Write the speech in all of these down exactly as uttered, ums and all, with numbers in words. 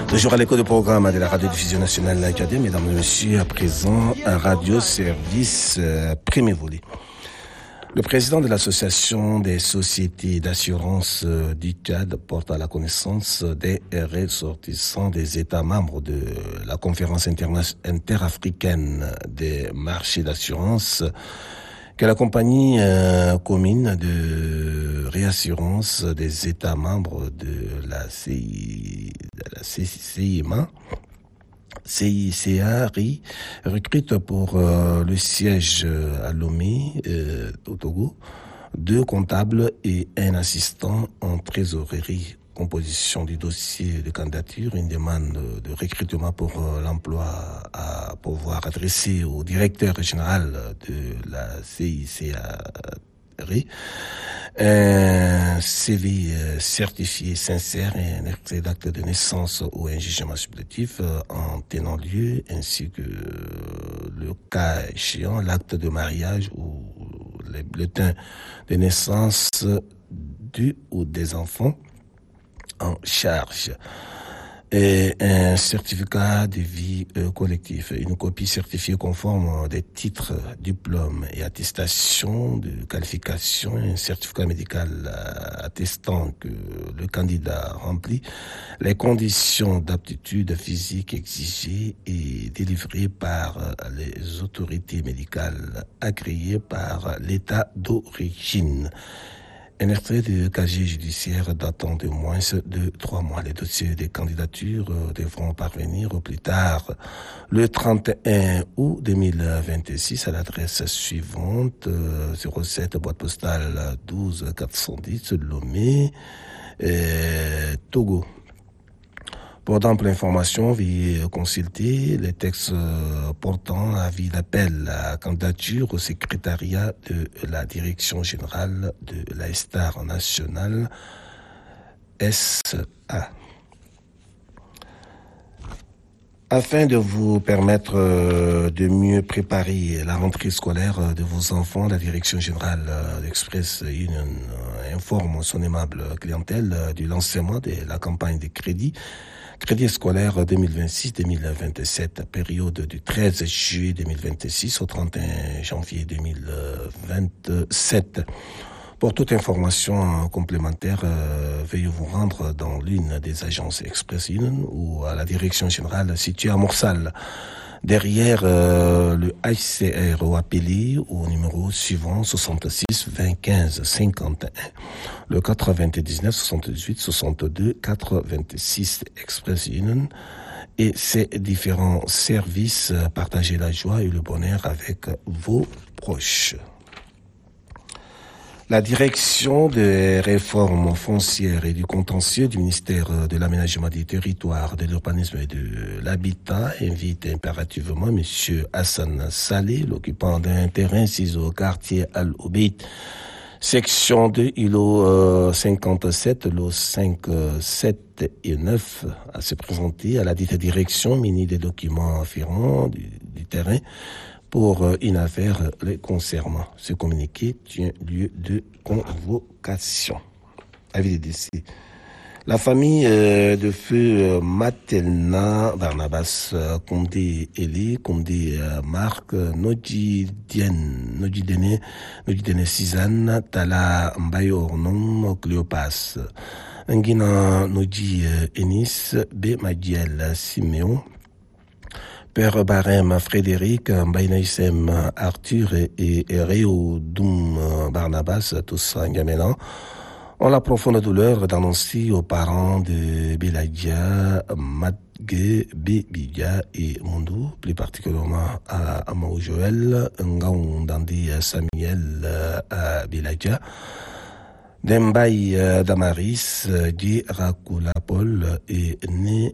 Toujours à l'écho du programme de la Radio-Diffusion nationale Académie, mesdames et messieurs, à présent, un radio-service euh, premier volet. Le président de l'Association des sociétés d'assurance euh, du Tchad porte à la connaissance des ressortissants des États membres de la conférence interna- interafricaine des marchés d'assurance que la compagnie euh, commune de réassurance des États membres de la C I, de la C I M A, C I C A R I, recrute pour euh, le siège à Lomé, euh, au Togo, deux comptables et un assistant en trésorerie. Composition du dossier de candidature, une demande de recrutement pour euh, l'emploi à pouvoir adresser au directeur général de la C I C A R I. Un C V certifié sincère et un extrait d'acte de naissance ou un jugement supplétif en tenant lieu, ainsi que le cas échéant, l'acte de mariage ou le bulletin de naissance du ou des enfants en charge, et un certificat de vie euh, collectif, une copie certifiée conforme des titres, diplômes et attestations de qualification, un certificat médical euh, attestant que le candidat remplit les conditions d'aptitude physique exigées et délivré par euh, les autorités médicales agréées par l'État d'origine. Un extrait de casier judiciaire datant de moins de trois mois. Les dossiers des candidatures devront parvenir au plus tard le trente et un août deux mille vingt-six à l'adresse suivante, zéro sept, boîte postale douze quatre cent dix, Lomé, euh, Togo. Pour d'amples informations, veuillez consulter les textes portant avis d'appel à candidature au secrétariat de la Direction générale de la Star nationale S A. Afin de vous permettre de mieux préparer la rentrée scolaire de vos enfants, la Direction générale d'Express Union informe son aimable clientèle du lancement de la campagne de crédit Crédit scolaire deux mille vingt-six deux mille vingt-sept, période du treize juillet deux mille vingt-six au trente et un janvier deux mille vingt-sept. Pour toute information complémentaire, euh, veuillez vous rendre dans l'une des agences Express Union ou à la direction générale située à Morsal. Derrière euh, le H C R ou appelé au numéro suivant soixante-six vingt quinze cinquante et un, le quatre-vingt-dix-neuf soixante-dix-huit soixante-deux quatre-vingt-six Express Union et ses différents services. Partagez la joie et le bonheur avec vos proches. La direction des réformes foncières et du contentieux du ministère de l'Aménagement du Territoire, de l'Urbanisme et de l'Habitat invite impérativement M. Hassan Saleh, l'occupant d'un terrain situé au quartier Al-Obeid, section deux, îlot euh, cinquante-sept, lots cinq, sept et neuf, à se présenter à la dite direction munie des documents afférents du, du terrain pour une affaire les concernant. Ce communiqué tient lieu de convocation. Avis de décès. La famille euh, de feu Matelna Barnabas Condé Eli, Condé euh, Marc, Nodi Dien, Nodi Dene, Nodi Dene Suzanne, Tala Mbayo Ornon, Cléopas, Ngina Nodi euh, Enis, B. Madiel Siméon, Père Barème Frédéric, Mbaïnaïsem Arthur et, et, et Réo Doum Barnabas, tous Ngamélan, ont la profonde douleur d'annoncer aux parents de Beladia, Matgue, Bébidia et Mondou, plus particulièrement à Amao Joël, Ngaon Dandi Samuel à Beladia, Dembaï Damaris, Di Rakula Paul et Né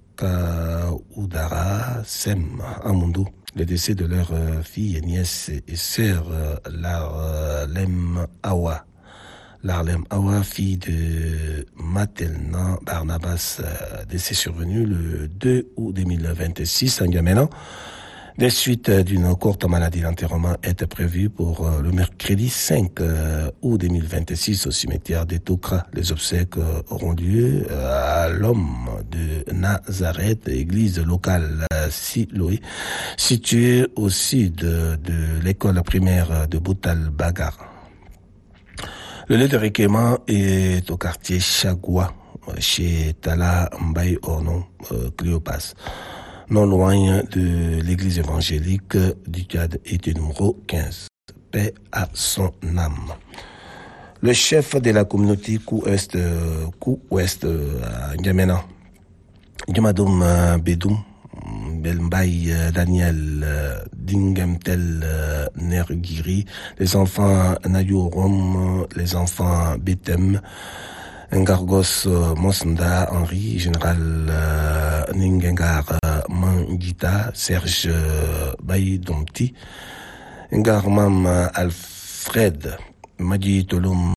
Kaoudara Sem Amundu. Le décès de leur fille, nièce et sœur Larlem Awa. Larlem Awa, fille de Matelna Barnabas, décès survenu le deux août deux mille vingt-six à N'Djamena. Des suites d'une courte maladie, l'enterrement est prévu pour le mercredi cinq août deux mille vingt-six au cimetière des Toukra. Les obsèques auront lieu à l'homme de Nazareth, église locale Siloé, située au sud de l'école primaire de Boutal Bagar. Le lieu de recueillement est au quartier Chagua, chez Tala Mbaye Ornon, euh, Cléopas, non loin de l'église évangélique du Tchad et du numéro quinze. Paix à son âme. Le chef de la communauté Kou-Ouest, Kou-Ouest à N'Djamena, Djumadoum Bedoum, Belmbaye Daniel Dingemtel Nergiri, les enfants Nayorom, les enfants Betem, Ngargos Mosnda Henri, général Ningengar Mangita, Serge Bayidomti, Ngarmam Alfred, Madi Tolum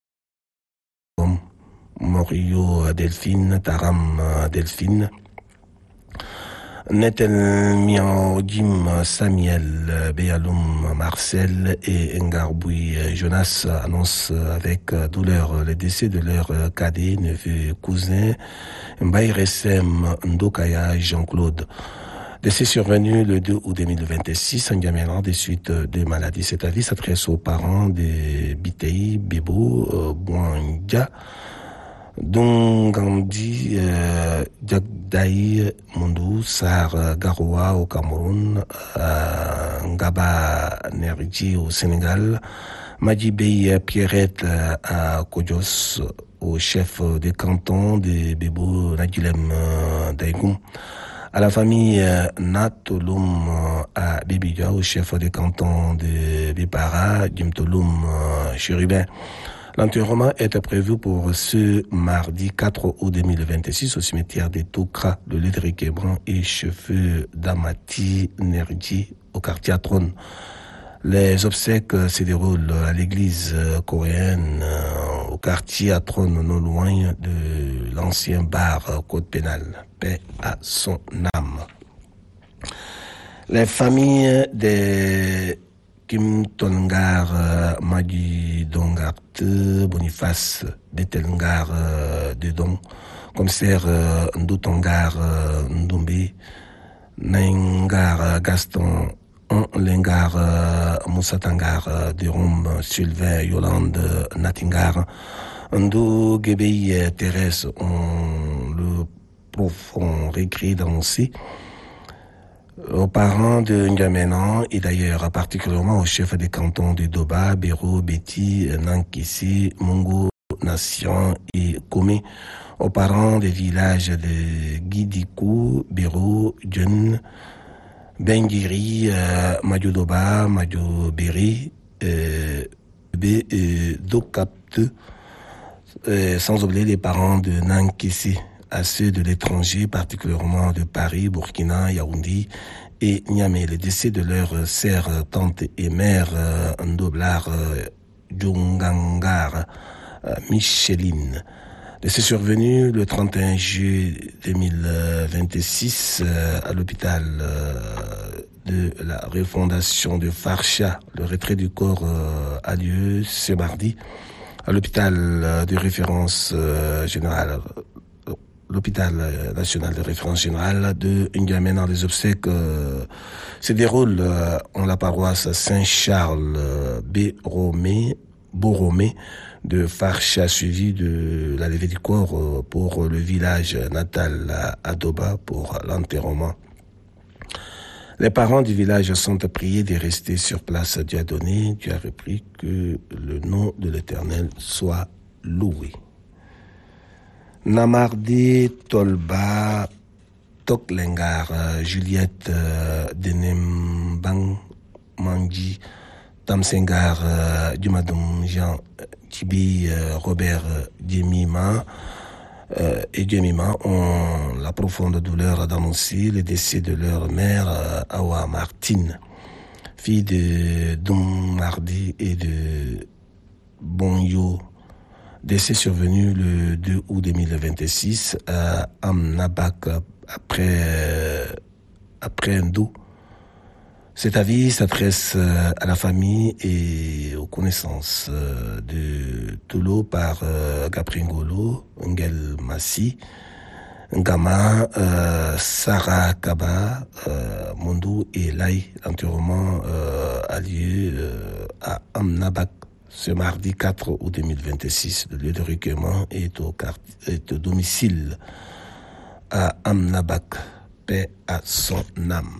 Morio Delphine, Taram Delphine, Netel Miaodim Samuel Béaloum Marcel et Ngarboui Jonas annoncent avec douleur le décès de leur cadet, neveu, cousin, Mbaïresem Ndokaya Jean-Claude. Décès survenu le deux août deux mille vingt-six en N'Djamena des suites de maladies. Cet avis s'adresse aux parents de Bitei, Bebo, euh, Bouanga, Dongandi, euh, Diagdaï, Mundou, Sar, Garoua au Cameroun, euh, Ngaba Nerji au Sénégal, Madjibey Pierrette euh, à Kodjos, au chef des cantons de Bebo Nadjilem euh, Daïgoum, à la famille euh, Natolum euh, à Bébidja, au chef des cantons de Bipara, Djimtolum euh, Chérubin. L'enterrement est prévu pour ce mardi quatre août deux mille vingt-six au cimetière des Toukra, le lieu de recueillement et cheveux d'Amati Nerji au quartier Atron. Les obsèques se déroulent à l'église coréenne au quartier Atron, non loin de l'ancien bar Code pénal. Paix à son âme. Les familles des Kim Tongar Madi Dongart, Boniface Betelngar Dedon, commissaire Ndoutongar Ndombe, Nengar Gaston, Lengar Moussatangar de Rome, Sylvain Yolande Natingar, Ndo Gebei Thérèse ont le profond regret d'annoncer aux parents de N'Djamena et d'ailleurs particulièrement au chef des cantons de Doba, Béro, Beti, Nankissi, Mungo, Nation et Komé, aux parents des villages de Guidikou, Béro, Djun, Bengiri, euh, Madjo Doba, Madjo Beri, euh, B, euh, Dokapte, euh, sans oublier les parents de Nankissi, à ceux de l'étranger, particulièrement de Paris, Burkina, Yaoundé et Niamey. Le décès de leur sœur, tante et mère euh, Ndoblar euh, Djongangar euh, Micheline. Décès survenu le trente et un juillet deux mille vingt-six euh, à l'hôpital euh, de la refondation de Farsha. Le retrait du corps euh, a lieu ce mardi à l'hôpital euh, de référence euh, générale. L'hôpital national de référence générale de N'Djamena. Les obsèques euh, se déroulent euh, en la paroisse Saint-Charles euh, Boromé, Boromé de Farsha, suivi de la levée du corps euh, pour le village natal à Adoba pour l'enterrement. Les parents du village sont priés de rester sur place. Dieu a donné, Dieu a repris, que le nom de l'Éternel soit loué. Namardi Tolba Toklengar euh, Juliette euh, Denembang Manji Tamsengar euh, Dumadoum Jean Tibi euh, Robert Djemima euh, et Djemima ont la profonde douleur d'annoncer le décès de leur mère euh, Awa Martine, fille de Doumardi et de Bonyo. Décès survenu le deux août deux mille vingt-six à Amnabak après, euh, après Ndou. Cet avis s'adresse à la famille et aux connaissances de Tolo par euh, Gapringolo, Ngel Massi, Ngama, euh, Sarah Kaba, euh, Mondou et Lai. L'enterrement euh, a lieu euh, à Amnabak ce mardi quatre août deux mille vingt-six. Le lieu de recueillement est au, quartier, est au domicile à Amnabak. Paix à son âme.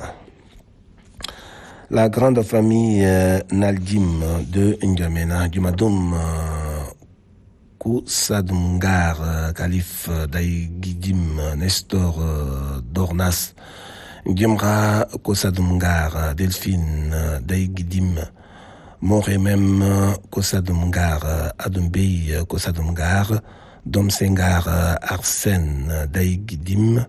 La grande famille euh, Naldim de N'Djamena, Dumadoum euh, Koussadumgar, euh, Khalif Daïgidim, Nestor euh, Dornas, N'Djemra Koussadumgar, Delphine Daïgidim, Moremem Koussadumgar, Adumbey Koussadumgar, Domsengar Arsène Daïgidim,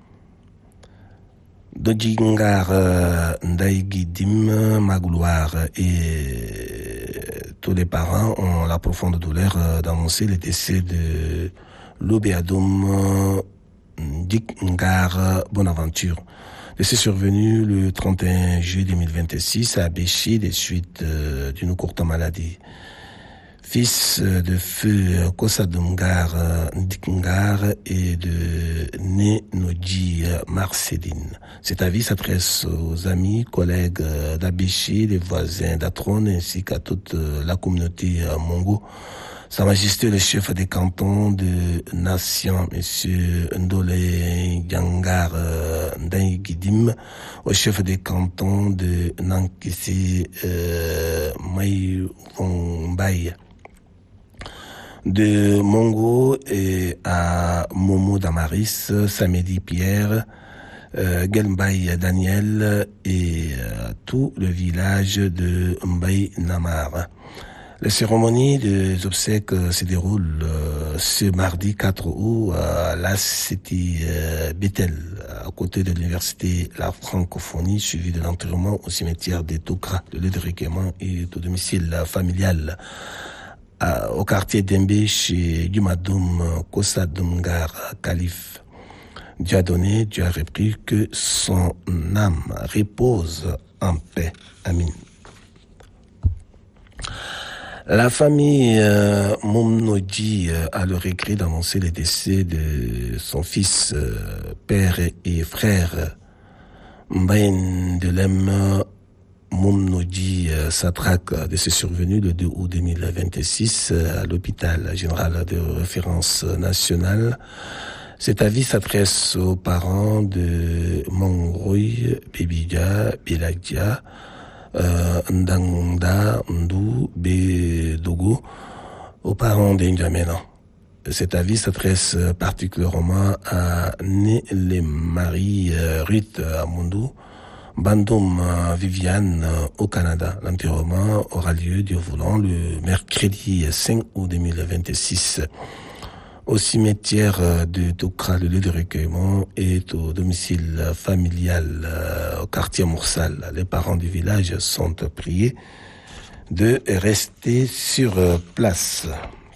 Dodjingar Ndaïgidim Magouloir et tous les parents ont la profonde douleur d'annoncer le décès de Lobéadoum Dikngar Bonaventure. Décès survenu le trente et un juillet deux mille vingt-six à Béchi des suites d'une courte maladie. Fils de feu Kossadumgar Ndikngar et de Nenodji Marceline. Cet avis s'adresse aux amis, collègues d'Abéchi, les voisins d'Atron ainsi qu'à toute la communauté mongo. Sa Majesté le chef des cantons de Nation, Monsieur Ndole Yangar Ndaïgidim, au chef des cantons de Nankisi euh, Maïvonbaï, de Mongo et à Momo Damaris, Samedi Pierre, euh, Gelmbaï Daniel et euh, tout le village de Mbaï Namar. La cérémonie des obsèques se déroule euh, ce mardi quatre août à la cité euh, Bethel, à côté de l'université La Francophonie, suivi de l'enterrement au cimetière de Tokra. Le lieu de recueillement est au domicile familial à, au quartier d'Embe chez Dumadoum Kossadumgar Khalif. Dieu a donné, Dieu a repris, que son âme repose en paix. Amin. La famille euh, Momnodji euh, a le regret d'annoncer le décès de son fils, euh, père et frère Mbaïn Delem Momnodji euh, Satrak, décès survenu le deux août deux mille vingt-six euh, à l'hôpital général de référence nationale. Cet avis s'adresse aux parents de Mongroy, Bébidja, Biladia, Euh, Ndangda, Ndou, Bédogo, aux parents d'Injamena. Cet avis s'adresse particulièrement à Nélé Marie euh, Ruth Amundou, Bandoum euh, Viviane euh, au Canada. L'enterrement aura lieu, Dieu voulant, le mercredi cinq août deux mille vingt-six. Au cimetière de Tokra, le lieu de recueillement est au domicile familial euh, au quartier Moursal. Les parents du village sont priés de rester sur place.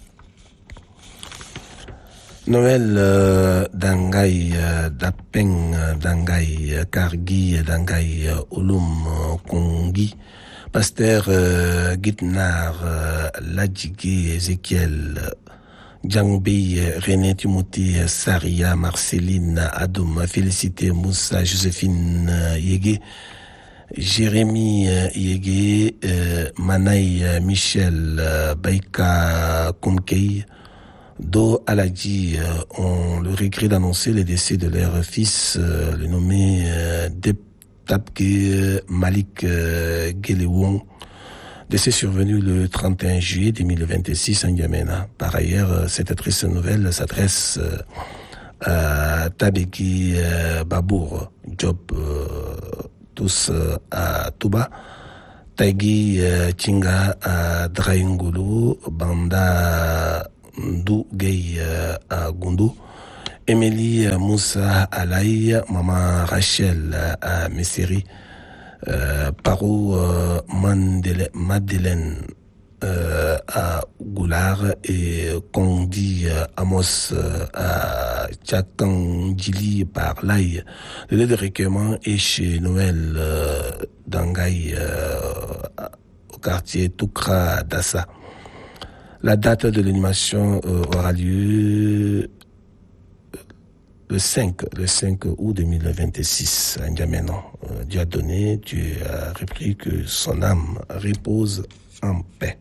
Noël euh, Dangai, euh, Dapeng Dangai, Kargi Dangai, Olum Kongi, Pasteur euh, Gitnar, euh, Ladjigé, Ézéchiel, Djangbi, René Timothée, Saria, Marceline, Adoum, Félicité, Moussa, Joséphine Yégué, Jérémy Yégué, euh, Manaï Michel, euh, Baïka Koumkei, Do Aladji euh, ont le regret d'annoncer le décès de leur fils, euh, le nommé euh, Deptabke Malik euh, Gelewong. Décès survenu le trente et un juillet deux mille vingt-six en N'Djamena. Par ailleurs, cette triste nouvelle s'adresse à Tabeki Babour, Job tous à Touba, Taigi Chinga à Draingulu, Banda Ndougei à Goundou, Émilie Moussa Alaï, Maman Rachel à Messeri, Euh, Parou euh, Madeleine euh, à Goulard et Kondi euh, Amos euh, à Tchakandjili par Laï. Le lieu de recueillement est chez Noël euh, Dangai euh, au quartier Toukra Dassa. La date de l'animation euh, aura lieu le cinq, le cinq août deux mille vingt-six, à N'Djamena. Euh, Dieu a donné, Dieu a repris, que son âme repose en paix.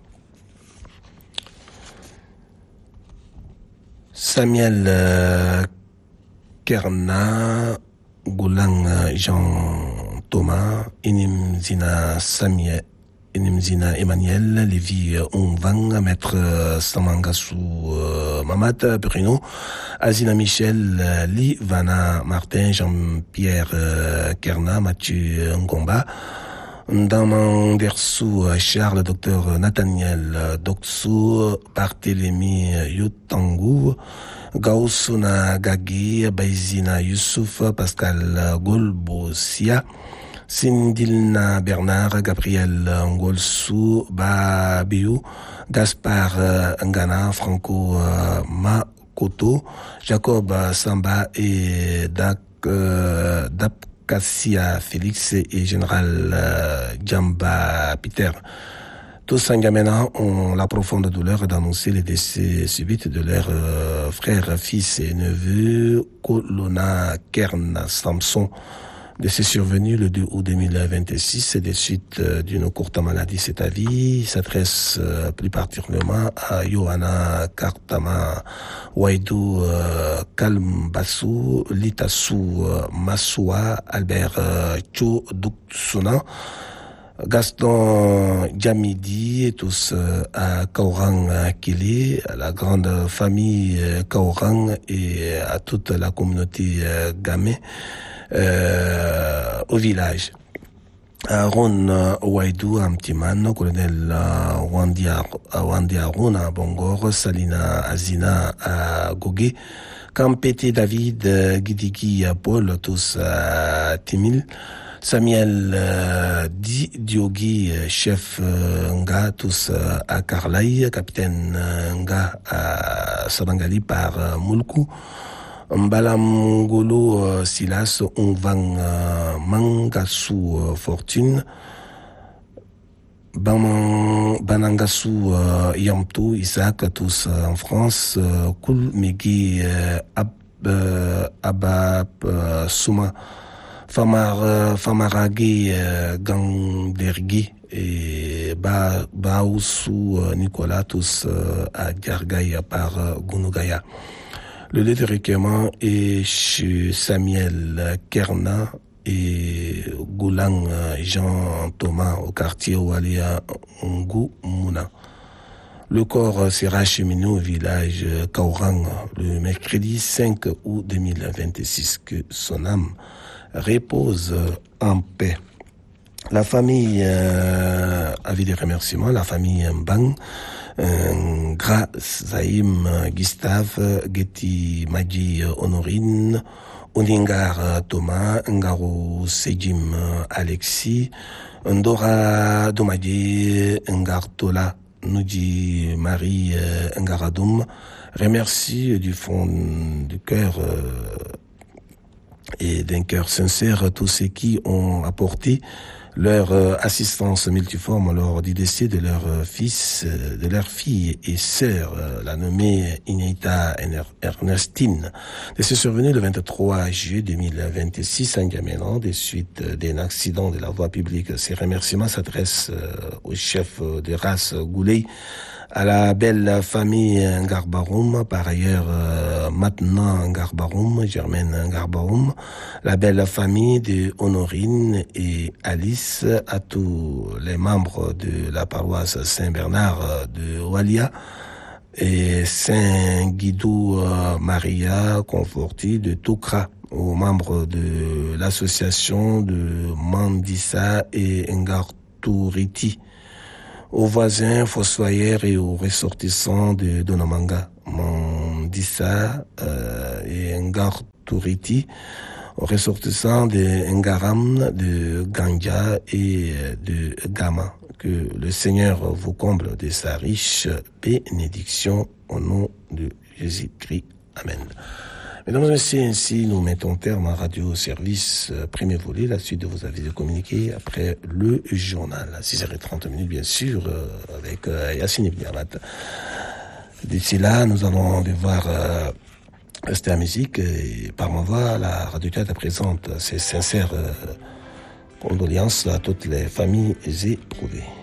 Samuel euh, Kerna, Goulang Jean Thomas, Inimzina Samuel, Inimzina Emmanuel, Lévi Onvang, Maître Samangasu euh, Mamat Bruno, Azina Michel, euh, Li Vana Martin, Jean-Pierre euh, Kerna, Mathieu Ngomba, Ndaman Dersou, Charles, Docteur Nathaniel Doksou, Barthélémy Yotangou, Gaoussuna Gagi, Baizina Youssouf, Pascal Golbosia, Sindilna Bernard, Gabriel Ngolsou, Babiou, Gaspard Ngana, Franco Makoto, Jacob Samba et Dak, euh, Dap Kassia Félix et Général euh, Djamba Peter. Tous en N'Djamena ont la profonde douleur d'annoncer les décès subites de leurs euh, frères, fils et neveux, Kolona Kern Samson. Décès survenu le deux août deux mille vingt-six des suites euh, d'une courte maladie. Cet avis s'adresse euh, plus particulièrement à Johanna Kartama Waidou euh, Kalmbassou, Litassou euh, Massoua, Albert euh, Cho Duksuna, Gaston Djamidi et tous euh, à Kaurang Kili, à la grande famille euh, Kaurang et à toute la communauté euh, Gamé. Euh, au village. Aaron euh, Waidou Amtiman, colonel euh, Wandi Aruna Bongor, Salina Azina à Gogé, Kampete David euh, Gidigi Paul, tous à Timil, Samuel euh, Di Diogi, chef euh, Nga, tous euh, à Karlaï, capitaine euh, Nga à Sabangali par euh, Moulkou, Mbalamgolo euh, Silas, Onvang euh, Mangasu euh, Fortune, Ban, Banangasu euh, Yamto, Isaac, tous euh, en France, euh, Koul Megi euh, Ab, euh, Abab euh, Souma, Famar, euh, Famaragi euh, Gandergi et ba, Baoussou euh, Nicolas, tous euh, à Gargaïa par euh, Gunugaya. Le lieu de recueillement est chez Samuel Kerna et Goulang Jean Thomas au quartier Walia Ngoumouna. Le corps sera acheminé au village Kaurang le mercredi cinq août deux mille vingt-six. Que son âme repose en paix. La famille euh, avait des remerciements, la famille Mbang, euh, Gra Zaïm Gustave, Getty Madji Honorine, Oningar Thomas, Ngaro Sejim Alexis, Ndora Domadji Ngartola, Noudji Marie Ngaradoum. Remercie du fond du cœur euh, et d'un cœur sincère tous ceux qui ont apporté leur euh, assistance multiforme lors du décès de leur euh, fils, euh, de leur fille et sœur, euh, la nommée Ineita Ernestine. Décès survenu le vingt-trois juillet deux mille vingt-six à N'Djamena des suites d'un accident de la voie publique. Ces remerciements s'adressent euh, au chef de race Gouley, à la belle famille Ngarbaroum, par ailleurs euh, maintenant Ngarbaroum, Germaine Ngarbaroum, la belle famille de Honorine et Alice, à tous les membres de la paroisse Saint-Bernard de Walia et Saint-Guidou euh, Maria Conforti de Toukra, aux membres de l'association de Mandissa et Ngartouriti, aux voisins fossoyeurs et aux ressortissants de Donamanga, Mandissa euh, et Ngartouriti, aux ressortissants de Ngaram, de Ganja et de Gama. Que le Seigneur vous comble de sa riche bénédiction au nom de Jésus-Christ. Amen. Mesdames et messieurs, ainsi nous mettons terme à Radio Service premier volet, la suite de vos avis de communiquer après le journal à six heures trente minutes, bien sûr, euh, avec euh, Yassine Ibn Amat. D'ici là, nous allons devoir euh, Restez à musique et par ma voix, la Radio Théâtre présente ses sincères euh, condoléances à toutes les familles éprouvées.